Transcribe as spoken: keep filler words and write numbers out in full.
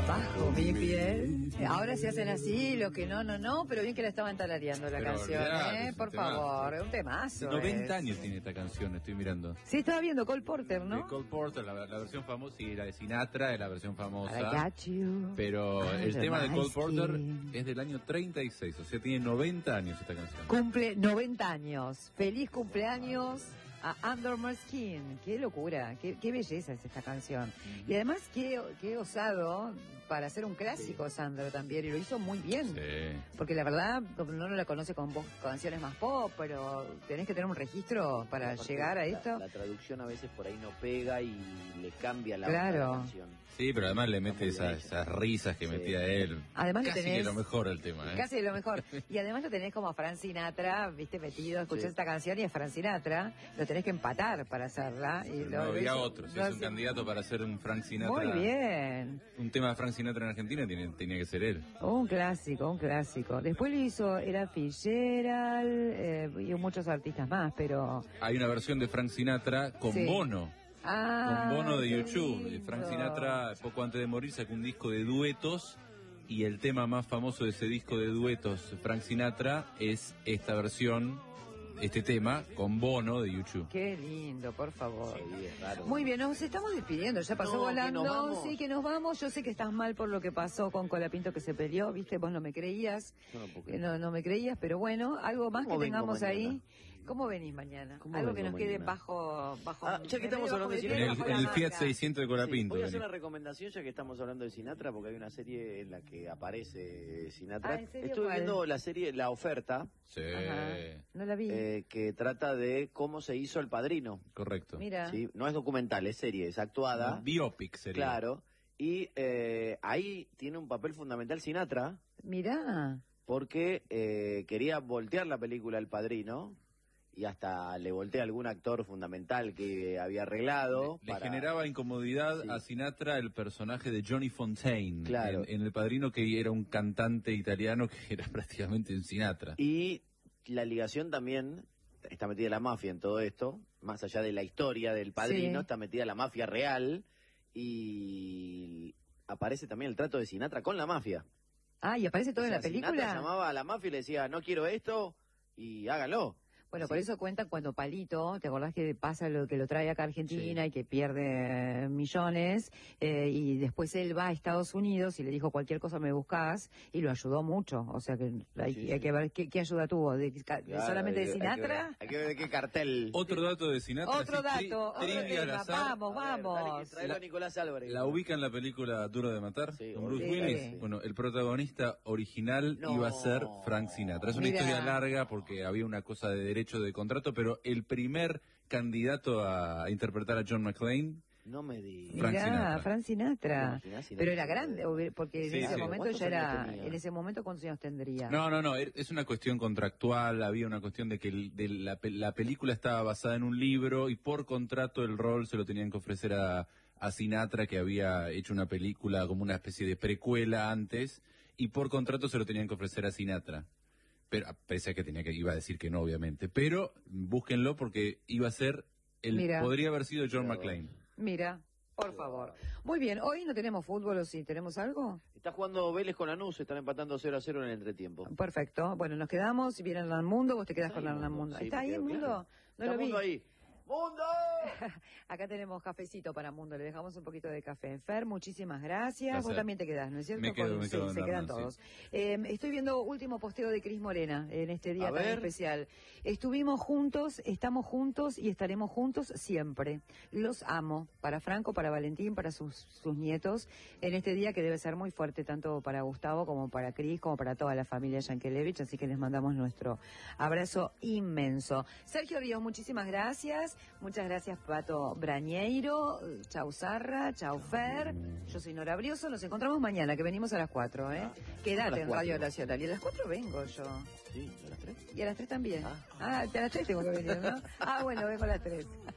Bajo mi piel. Ahora se hacen así, los que no, no, no, pero bien que la estaban tarareando la Pero canción, olvidate, ¿eh? es Por un temazo. favor, es un temazo. noventa es. años tiene esta canción, estoy mirando. Sí, estaba viendo Cole Porter, De ¿no? Cole Porter, la, la versión famosa, y la de Sinatra es la versión I famosa. got you. Pero el under tema de my Cole Porter skin. es del año treinta y seis, o sea, tiene noventa años esta canción. Cumple noventa años. Feliz cumpleaños a Under My Skin. Qué locura, qué, qué belleza es esta canción. Y además, qué, qué osado para hacer un clásico, sí. Sandro también, y lo hizo muy bien. Sí. Porque la verdad, uno no la conoce con voz, canciones más pop, pero tenés que tener un registro para llegar a la, esto. La traducción a veces por ahí no pega y le cambia la, claro. la canción. Sí, pero además le mete esas, esas risas que sí. metía él. Además casi tenés, que lo mejor el tema, ¿eh? Casi de lo mejor. Y además lo tenés como a Frank Sinatra, viste, metido, escuchás sí. esta canción y es Frank Sinatra, lo tenés que empatar para hacerla. Y pero lo, no lo había hizo, otro, si no es un candidato para ser un Frank Sinatra. Muy bien. Un tema de Frank Sinatra en Argentina tiene, tenía que ser él. Un clásico, un clásico. Después lo hizo, era Fitzgerald eh, y muchos artistas más, pero... Hay una versión de Frank Sinatra con sí. Bono. Ah, con Bono de YouTube. Frank Sinatra, poco antes de morir, sacó un disco de duetos y el tema más famoso de ese disco de duetos, Frank Sinatra, es esta versión, este tema, con Bono de YouTube. Qué lindo, por favor. Sí, es raro. Muy bien, nos estamos despidiendo, ya pasó no, volando. Que nos vamos. Sí, que nos vamos. Yo sé que estás mal por lo que pasó con Colapinto, que se peleó, viste, vos no me creías. No, porque... no, no me creías, pero bueno, algo más que tengamos ahí. ¿Cómo venís mañana? Algo que nos quede mañana? bajo... bajo ah, ya que estamos hablando de Sinatra. En el, en el Fiat seiscientos de Colapinto. Sí, voy a hacer una recomendación ya que estamos hablando de Sinatra, porque hay una serie en la que aparece Sinatra. Ah, ¿en serio? Estuve ¿Cuál? viendo la serie La Oferta. Sí. Ajá. No la vi. Eh, que trata de cómo se hizo El Padrino. Correcto. Mira. ¿Sí? No es documental, es serie, es actuada. No, biopic sería. Claro. Y eh, ahí tiene un papel fundamental Sinatra. Mirá. Porque eh, quería voltear la película El Padrino. Y hasta le volteé a algún actor fundamental que había arreglado. Le, para... le generaba incomodidad sí. a Sinatra el personaje de Johnny Fontaine, claro. en, en El Padrino, que era un cantante italiano que era prácticamente un Sinatra. Y la ligación también, está metida la mafia en todo esto, más allá de la historia del Padrino, sí. está metida la mafia real, y aparece también el trato de Sinatra con la mafia. Ah, ¿y aparece todo o sea, en la película? Sinatra llamaba a la mafia y le decía, no quiero esto, y hágalo. Bueno, ¿sí? Por eso cuentan cuando Palito, ¿te acordás que pasa lo que lo trae acá a Argentina sí. y que pierde eh, millones? Eh, y después él va a Estados Unidos y le dijo cualquier cosa me buscás y lo ayudó mucho. O sea que hay, sí, hay sí. que ver qué, qué ayuda tuvo. ¿De, de claro, solamente de Sinatra? Hay que, hay que ver de qué cartel. Otro dato de Sinatra. Otro sí, dato, tri, otro tema. Vamos, vamos. Traelo a Nicolás Álvarez. ¿La ubica en la película Duro de Matar? Sí, con Bruce sí. Willis. Sí. Bueno, el protagonista original no. iba a ser Frank Sinatra. Es una Mirá. historia larga porque había una cosa de derecho de contrato, pero el primer candidato a interpretar a John McClane, no me digas. Frank Mirá, Sinatra. Frank Sinatra. Sinatra. Pero era grande, porque en sí, ese sí. momento ya era, en ese momento ¿cuántos años tendría? No, no, no, es una cuestión contractual, había una cuestión de que el, de la, la película estaba basada en un libro y por contrato el rol se lo tenían que ofrecer a, a Sinatra, que había hecho una película como una especie de precuela antes, y por contrato se lo tenían que ofrecer a Sinatra. Pero pese a que tenía que iba a decir que no, obviamente, pero búsquenlo porque iba a ser el Mira. podría haber sido John McClane. Mira, por favor. Muy bien, hoy no tenemos fútbol, ¿o sí? ¿Tenemos algo? Está jugando Vélez con Lanús, están empatando cero a cero en el entretiempo. Perfecto. Bueno, nos quedamos, si viene el Mundo, vos te quedás con el Mundo. Sí, ¿Está ahí el Mundo? Claro. No Está lo vi. Mundo ahí. ¡Mundo! Acá tenemos cafecito para Mundo, le dejamos un poquito de café. Fer, muchísimas gracias. Gracias. Vos también te quedás, ¿no es cierto? Me quedo, Con, me sí, quedo se en quedan Hernán, todos. sí. Eh, estoy viendo último posteo de Cris Morena en este día A tan ver. especial. Estuvimos juntos, estamos juntos y estaremos juntos siempre. Los amo. Para Franco, para Valentín, para sus, sus nietos, en este día que debe ser muy fuerte, tanto para Gustavo como para Cris, como para toda la familia Yankelevich, así que les mandamos nuestro abrazo inmenso. Sergio Ríos, muchísimas gracias. Muchas gracias, Pato Brañeiro. Chau Sarra, chau Fer. Yo soy Nora Brioso. Nos encontramos mañana, que venimos a las cuatro, ¿eh? Quédate en Radio Nacional. Y a las cuatro vengo yo. Sí, a las tres. Y a las tres también. Ah, ah a las tres tengo que venir, ¿no? Ah, bueno, vengo a las tres.